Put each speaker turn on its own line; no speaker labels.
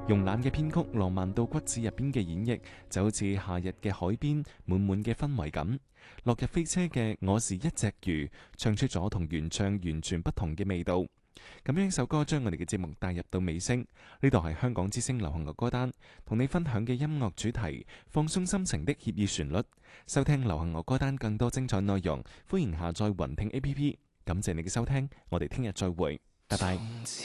慵懶嘅編曲，浪漫到骨子入邊嘅演繹，就好似夏日嘅海邊，滿滿嘅氛圍感。落日飛車嘅我是一隻魚，唱出咗同原唱完全不同嘅味道。咁樣一首歌將我哋嘅節目帶入到尾聲。呢度係香港之聲流行樂歌單，同你分享嘅音樂主題，放鬆心情的愜意旋律。收聽流行樂歌單更多精彩內容，歡迎下載雲聽 APP。感謝你嘅收聽，我哋聽日再會，拜拜。